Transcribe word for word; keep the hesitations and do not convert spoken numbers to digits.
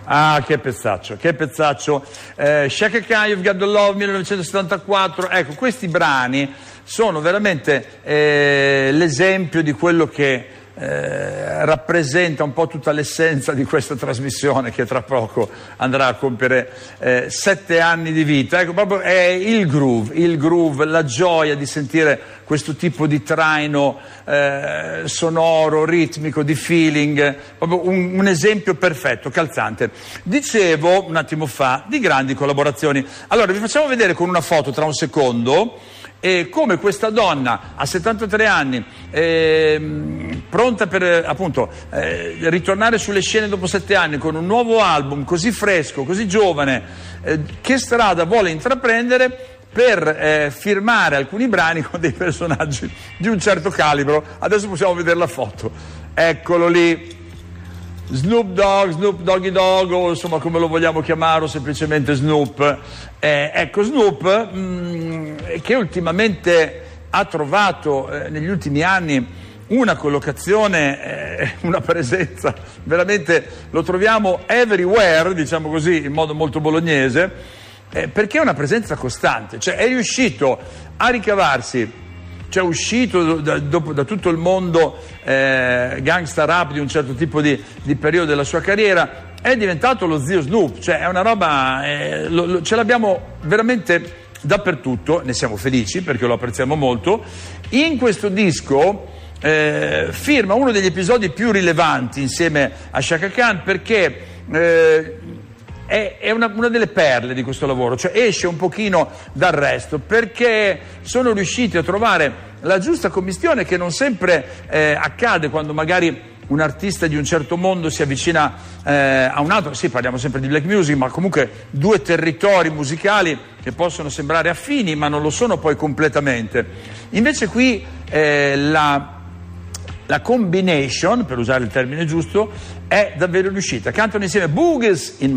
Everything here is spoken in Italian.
Ah, che pezzaccio, che pezzaccio. Eh, Chaka Khan, You've Got the Love, millenovecentosettantaquattro. Ecco, questi brani sono veramente eh, l'esempio di quello che eh, rappresenta un po' tutta l'essenza di questa trasmissione, che tra poco andrà a compiere eh, sette anni di vita. Ecco, proprio è il groove, il groove, la gioia di sentire questo tipo di traino eh, sonoro, ritmico, di feeling, proprio un, un esempio perfetto, calzante. Dicevo un attimo fa di grandi collaborazioni. Allora vi facciamo vedere con una foto tra un secondo e come questa donna a settantatré anni, eh, pronta per eh, appunto eh, ritornare sulle scene dopo sette anni con un nuovo album così fresco, così giovane, eh, che strada vuole intraprendere per eh, firmare alcuni brani con dei personaggi di un certo calibro. Adesso possiamo vedere la foto. Eccolo lì, Snoop Dogg, Snoop Doggy Dogg, o insomma come lo vogliamo chiamare, o semplicemente Snoop. Eh, ecco Snoop, mh, che ultimamente ha trovato eh, negli ultimi anni una collocazione, eh, una presenza, veramente lo troviamo everywhere, diciamo così, in modo molto bolognese, eh, perché è una presenza costante, cioè è riuscito a ricavarsi, cioè è uscito da, dopo, da tutto il mondo eh, gangsta rap di un certo tipo di, di periodo della sua carriera, è diventato lo zio Snoop, cioè è una roba, eh, lo, lo, ce l'abbiamo veramente dappertutto, ne siamo felici perché lo apprezziamo molto. In questo disco eh, firma uno degli episodi più rilevanti insieme a Chaka Khan, perché eh, È, è una, una delle perle di questo lavoro, cioè esce un pochino dal resto, perché sono riusciti a trovare la giusta commistione, che non sempre eh, accade quando magari un artista di un certo mondo si avvicina eh, a un altro. Sì, parliamo sempre di black music, ma comunque due territori musicali che possono sembrare affini ma non lo sono poi completamente. Invece qui eh, la La combination, per usare il termine giusto, è davvero riuscita. Cantano insieme Boogies in